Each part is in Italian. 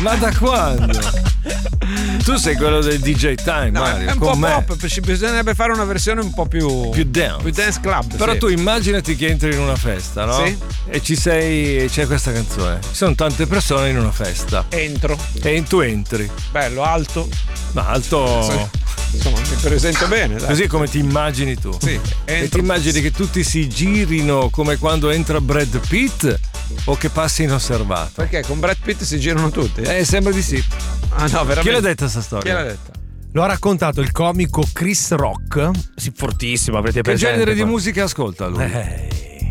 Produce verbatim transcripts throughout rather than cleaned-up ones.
Ma da quando? Tu sei quello del D J Time, No, Mario. è un con po' me. pop, ci bisognerebbe fare una versione un po' più più dance. più dance club. Però sì. tu immaginati che entri in una festa, no? Sì. E ci sei, c'è questa canzone. Ci sono tante persone in una festa. Entro. E tu entri. Bello, alto. Ma alto. Sì. Insomma, mi presento bene, dai. Così come ti immagini tu. Sì. E ti immagini che tutti si girino come quando entra Brad Pitt o che passi inosservato? Perché con Brad Pitt si girano tutti? Eh, sembra di sì. Ah no, veramente. Chi l'ha detta sta storia? Chi l'ha detta? Lo ha raccontato il comico Chris Rock. Sì, fortissimo, avrete Che presente. genere di qua. musica ascolta lui? Eh,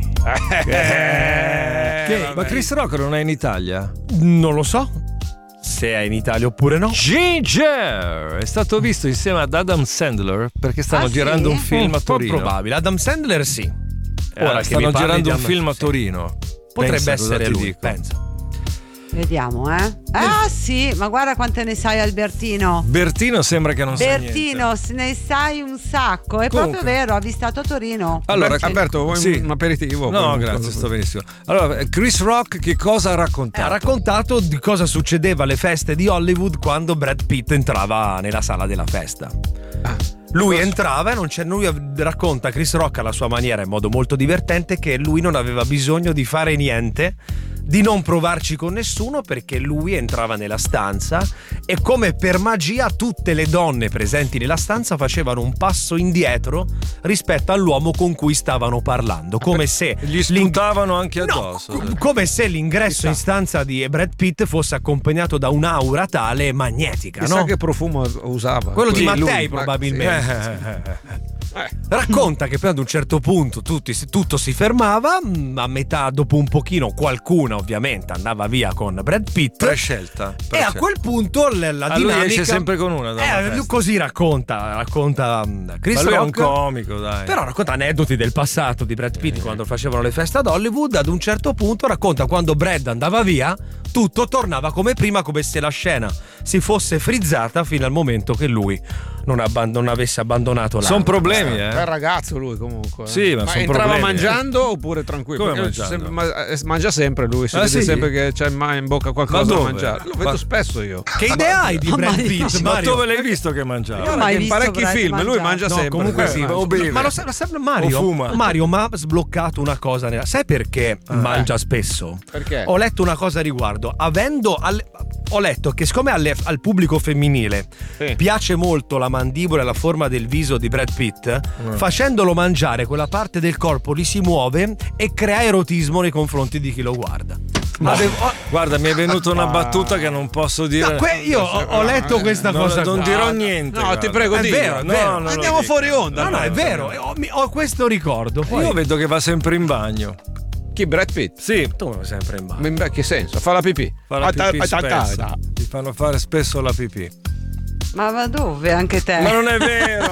Eh, Che- ma Chris Rock non è in Italia? non lo so se è in Italia oppure no. Ginger è stato visto insieme ad Adam Sandler perché stanno Ah, girando sì? un film Un a po' Torino. probabile. Adam Sandler sì. Eh, Ora che stanno mi parli girando di un Adam- film a sì. Torino. Potrebbe Pensa cosa essere ti lui, dico. pensa. Vediamo, eh. Ah, sì, ma guarda quante ne sai, Albertino. Bertino sembra che non sa niente. Bertino, se ne sai un sacco. È Comunque. proprio vero, ha avvistato a Torino. Allora, Alberto, vuoi sì. un aperitivo? No, Poi- grazie, sto benissimo. Allora, Chris Rock che cosa ha raccontato? Ha raccontato di cosa succedeva alle feste di Hollywood quando Brad Pitt entrava nella sala della festa. Lui entrava e non c'è, lui racconta Chris Rock alla sua maniera in modo molto divertente che lui non aveva bisogno di fare niente, di non provarci con nessuno, perché lui entrava nella stanza e come per magia tutte le donne presenti nella stanza facevano un passo indietro rispetto all'uomo con cui stavano parlando, come se Gli sputavano anche addosso. No, co- come se l'ingresso in stanza di Brad Pitt fosse accompagnato da un'aura tale magnetica, Chissà no? che profumo usava. Quello di Sì, Mattei lui, probabilmente. ma- Eh. Racconta che poi ad un certo punto tutti, tutto si fermava, mh, a metà dopo un pochino qualcuna ovviamente andava via con Brad Pitt Prescelta. e a quel punto l- la Ah, lui dinamica esce sempre con una da una eh, lui festa. così racconta racconta mh, Chris Ma lui è un Rock, comico, dai. però racconta aneddoti del passato di Brad Pitt quando facevano le feste ad Hollywood. Ad un certo punto racconta quando Brad andava via tutto tornava come prima, come se la scena si fosse frizzata fino al momento che lui non, abband- non avesse abbandonato la. Sono problemi, Bel eh. ragazzo lui comunque. eh. Sì, ma sono entrava problemi, mangiando oppure tranquillo? Come Perché mangiando? sempre- ma- eh, mangia sempre lui, si Ah, vede sì? sempre che c'è in ma- in bocca Ma qualcosa da dove? mangiare. Lo vedo Ma- spesso io. Che idea hai di Ma Brad mai Pitt, visto? Ma Mario? dove l'hai visto che mangiava? Io mai in visto parecchi Brad film lui mangiare. mangia No, sempre. comunque Eh, sì, mangia. o beve. Ma lo sa, lo sa- Mario, O fuma. Mario mi ha sbloccato una cosa nella- sai perché mangia spesso? Perché? Ho letto una cosa a riguardo. Avendo alle- ho letto che siccome alle- al pubblico femminile Sì. piace molto la mandibola e la forma del viso di Brad Pitt, facendolo mangiare quella parte del corpo li si muove e crea erotismo nei confronti di chi lo guarda. Avevo- ho- Guarda, mi è venuta una battuta che non posso dire. No, que- io ho, ho letto questa Non- cosa non qua. dirò niente. No, guarda. ti prego, È dillo. vero, è No, vero. non lo Andiamo dico. fuori onda. No, no, è allora. vero. Ho, mi- ho questo ricordo. Poi- Io vedo che va sempre in bagno. Chi? Brad Pitt? Sì, Tu vai sempre in bagno. Ma in che senso? Fa la pipì. fa la Ah, ta- pipì ah, ta- ta- spesso. ta. Ti fanno fare spesso la pipì. Ma, ma dove anche te? Ma non è vero!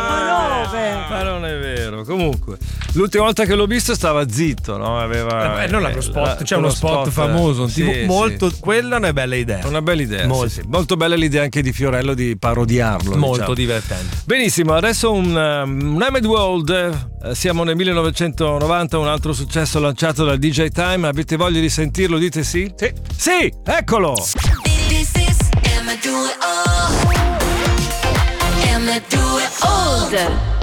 Ma dove? Ma non è vero. Comunque, l'ultima volta che l'ho visto stava zitto, no? Aveva. Eh, non è lo eh, spot, la- c'è uno spot, famoso in sì, tivù, sì. molto, quella è una bella idea. Una bella idea. Molto. Sì, sì. Molto bella l'idea anche di Fiorello di parodiarlo. Molto diciamo. divertente. Benissimo, adesso un, um, un Emmett World, eh, siamo nel millenovecentonovanta, un altro successo lanciato dal D J Time, avete voglia di sentirlo? Dite sì? Sì. Sì, eccolo! This is Emma Do It All. Emma Do It All. Old.